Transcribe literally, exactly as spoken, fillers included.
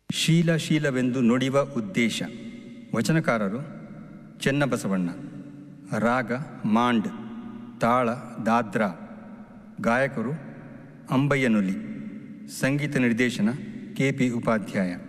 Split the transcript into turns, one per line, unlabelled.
ಶೀಲ ಶೀಲವೆಂದು ನುಡಿವ ಉದ್ದೇಶ. ವಚನಕಾರರು ಚೆನ್ನಬಸವಣ್ಣ. ರಾಗ ಮಾಂಡ್, ತಾಳ ದಾದ್ರಾ. ಗಾಯಕರು ಅಂಬಯ್ಯನುಲಿ. ಸಂಗೀತ ನಿರ್ದೇಶನ ಕೆ ಪಿ ಉಪಾಧ್ಯಾಯ.